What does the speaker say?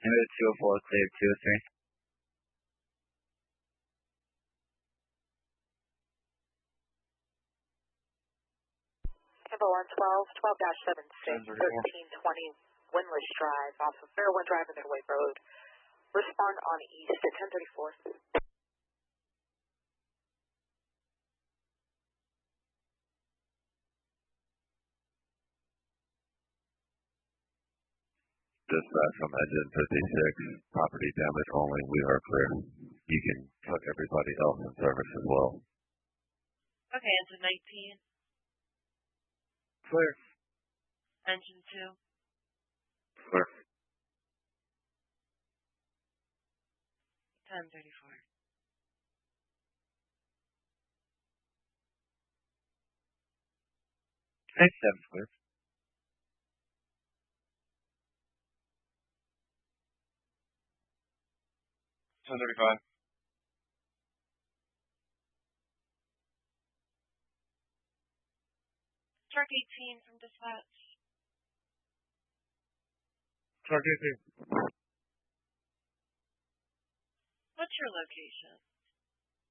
Limit 204, clear 203. Info 112, 12-76, 1320 Windlass Drive off of Fairwind Drive and Midway Road. Respond on east at 1034. Dispatch from engine 56, property damage only, we are clear. You can put everybody else in service as well. Okay, engine 19. Clear. Engine 2. Clear. 1034. Six, 7 clear. Truck 18 from dispatch. Truck 18. What's your location?